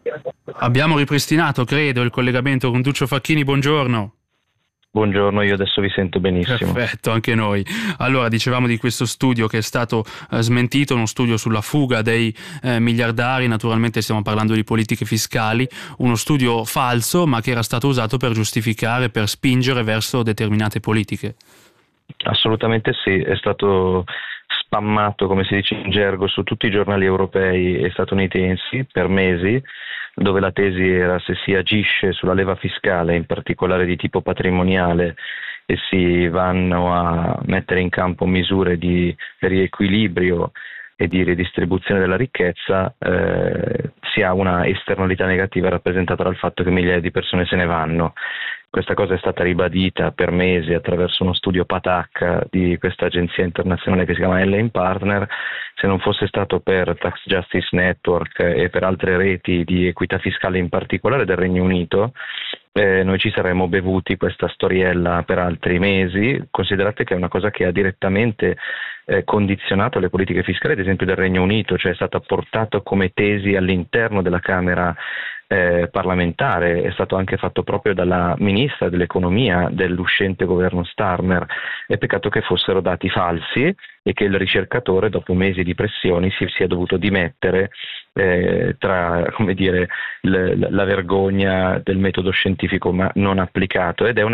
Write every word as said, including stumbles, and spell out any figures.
Abbiamo ripristinato, credo, il collegamento con Duccio Facchini. Buongiorno. Buongiorno, io adesso vi sento benissimo. Perfetto, anche noi. Allora, dicevamo di questo studio che è stato eh, smentito, uno studio sulla fuga dei eh, miliardari, naturalmente stiamo parlando di politiche fiscali, uno studio falso ma che era stato usato per giustificare, per spingere verso determinate politiche. Assolutamente sì, è stato spammato, come si dice in gergo, su tutti i giornali europei e statunitensi per mesi, dove la tesi era: se si agisce sulla leva fiscale, in particolare di tipo patrimoniale, e si vanno a mettere in campo misure di riequilibrio e di ridistribuzione della ricchezza, eh, si ha una esternalità negativa rappresentata dal fatto che migliaia di persone se ne vanno. Questa cosa è stata ribadita per mesi attraverso uno studio PATAC di questa agenzia internazionale che si chiama Hellen Partner. Se non fosse stato per Tax Justice Network e per altre reti di equità fiscale, in particolare del Regno Unito, eh, noi ci saremmo bevuti questa storiella per altri mesi. Considerate che è una cosa che ha direttamente eh, condizionato le politiche fiscali, ad esempio del Regno Unito, cioè è stata portata come tesi all'interno della Camera Eh, parlamentare, è stato anche fatto proprio dalla ministra dell'economia dell'uscente governo Starmer. È peccato che fossero dati falsi e che il ricercatore, dopo mesi di pressioni, si sia dovuto dimettere eh, tra, come dire, l- la vergogna del metodo scientifico ma non applicato, ed è una